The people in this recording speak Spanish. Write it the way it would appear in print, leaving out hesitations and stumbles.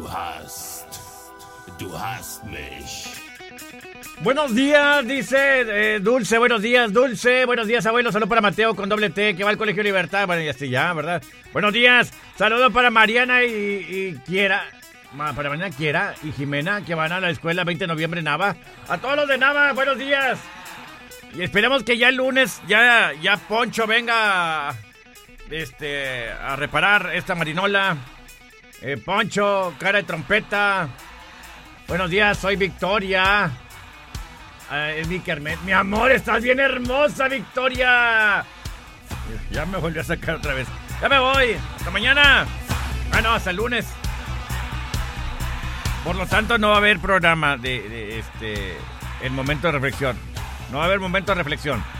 Du hast mich. Buenos días, dice Dulce, buenos días, abuelo, saludo para Mateo con doble T, que va al Colegio Libertad, bueno, ya, ¿verdad? Buenos días, saludo para Mariana y Kiera, para Mariana Kiera y Jimena, que van a la escuela 20 de noviembre en Nava. A todos los de Nava, buenos días. Y esperemos que ya el lunes, ya Poncho venga a reparar esta marinola. Poncho, cara de trompeta. Buenos días, soy Victoria. Es mi Carmen. Mi amor, estás bien hermosa, Victoria. Ya me volvió a sacar otra vez. Ya me voy. Hasta mañana. Ah, no, hasta el lunes. Por lo tanto, no va a haber programa de el momento de reflexión. No va a haber momento de reflexión.